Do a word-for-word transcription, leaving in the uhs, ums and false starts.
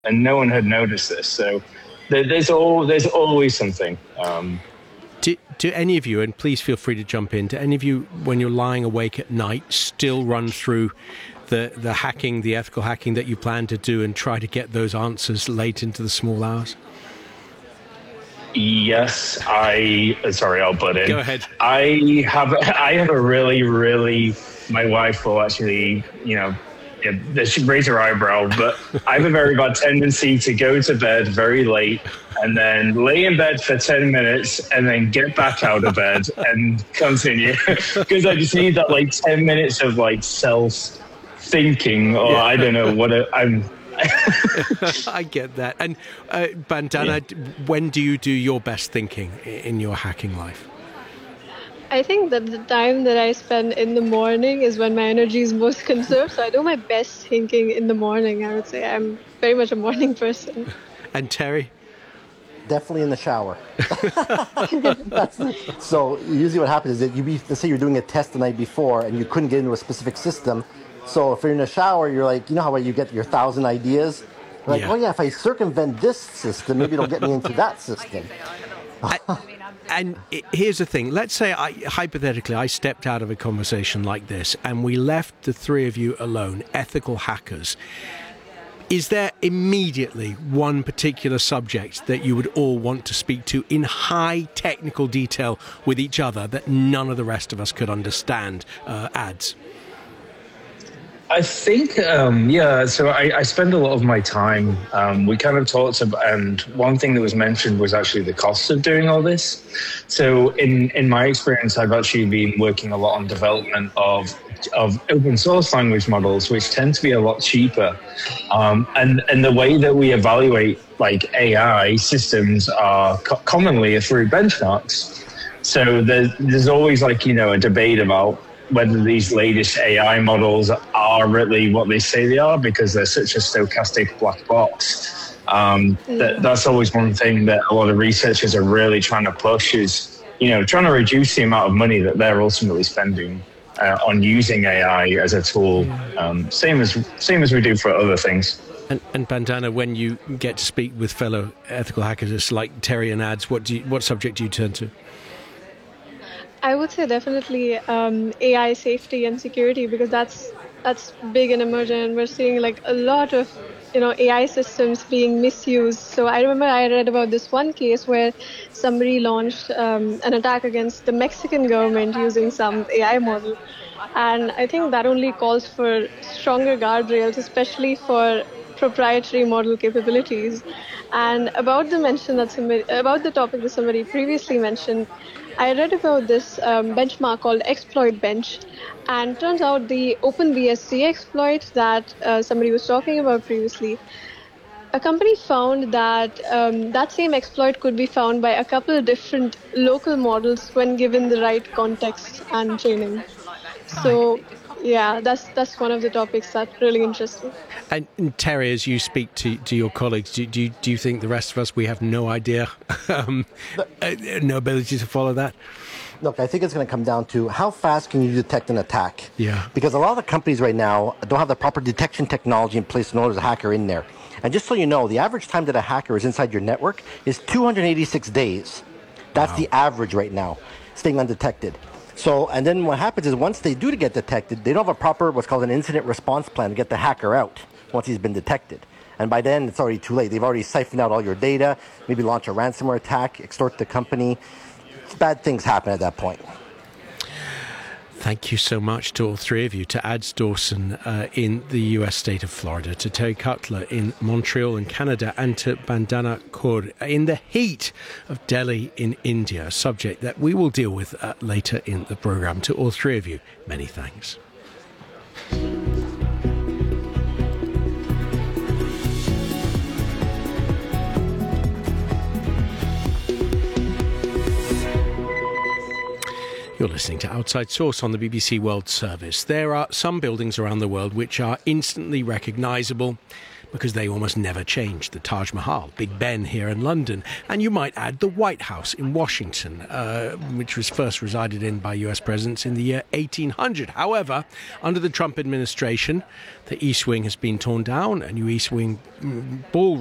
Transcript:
and no one had noticed this. So there, there's all there's always something. Um, do, do any of you, and please feel free to jump in, do any of you, when you're lying awake at night, still run through the, the hacking, the ethical hacking that you plan to do and try to get those answers late into the small hours? Yes, I. Sorry, I'll butt in. Go ahead. I have. I have a really, really. My wife will actually, you know, yeah, she raise her eyebrow, but I have a very bad tendency to go to bed very late and then lay in bed for ten minutes and then get back out of bed and continue because I just need that like ten minutes of like self thinking, or yeah. I don't know what it, I'm. I get that. And uh, Bandana, yeah. when do you do your best thinking in your hacking life? I think that the time that I spend in the morning is when my energy is most conserved. So I do my best thinking in the morning, I would say. I'm very much a morning person. And Terry? Definitely in the shower. So usually what happens is that you be, let's say you're doing a test the night before and you couldn't get into a specific system. So if you're in the shower, you're like, you know how you get your thousand ideas? You're like, yeah. oh yeah, if I circumvent this system, maybe it'll get me into that system. I, and it, here's the thing. Let's say, I, hypothetically, I stepped out of a conversation like this and we left the three of you alone, ethical hackers. Is there immediately one particular subject that you would all want to speak to in high technical detail with each other that none of the rest of us could understand? Uh, ads. I think, um, yeah, so I, I spend a lot of my time, um, we kind of talked about, and one thing that was mentioned was actually the cost of doing all this. So in, in my experience, I've actually been working a lot on development of of open source language models, which tend to be a lot cheaper. Um, and, and the way that we evaluate like A I systems are co- commonly through benchmarks. So there's, there's always like, you know, a debate about whether these latest A I models are really what they say they are because they're such a stochastic black box. Um, that, that's always one thing that a lot of researchers are really trying to push is, you know, trying to reduce the amount of money that they're ultimately spending uh, on using A I as a tool. Um, same as same as we do for other things. And, and Bandana, when you get to speak with fellow ethical hackers like Terry and Ads, what do you, what subject do you turn to? I would say definitely um, A I safety and security because that's that's big and emerging, and we're seeing like a lot of you know A I systems being misused. So I remember I read about this one case where somebody launched um, an attack against the Mexican government using some A I model, and I think that only calls for stronger guardrails, especially for proprietary model capabilities. And about the mention that somebody about the topic that somebody previously mentioned, I read about this um, benchmark called Exploit Bench, and turns out the OpenBSD exploit that uh, somebody was talking about previously, a company found that um, that same exploit could be found by a couple of different local models when given the right context and training. So yeah, that's that's one of the topics that really interests me. And, and Terry, as you speak to, to your colleagues, do, do, you, do you think the rest of us, we have no idea, um, uh, no ability to follow that? Look, I think it's going to come down to how fast can you detect an attack? Yeah. Because a lot of the companies right now don't have the proper detection technology in place to know there's a hacker in there. And just so you know, the average time that a hacker is inside your network is two hundred eighty-six days. That's wow. the average right now, staying undetected. So, and then what happens is once they do get detected, they don't have a proper, what's called an incident response plan to get the hacker out once he's been detected. And by then, it's already too late. They've already siphoned out all your data, maybe launch a ransomware attack, extort the company. Bad things happen at that point. Thank you so much to all three of you, to Ads Dawson uh, in the U S state of Florida, to Terry Cutler in Montreal in Canada, and to Bandana Kaur in the heat of Delhi in India, a subject that we will deal with uh, later in the program. To all three of you, many thanks. You're listening to Outside Source on the B B C World Service. There are some buildings around the world which are instantly recognisable, because they almost never changed. The Taj Mahal, Big Ben here in London, and you might add the White House in Washington, uh, which was first resided in by U S presidents in the year eighteen hundred. However, under the Trump administration, the East Wing has been torn down. A new East Wing ballroom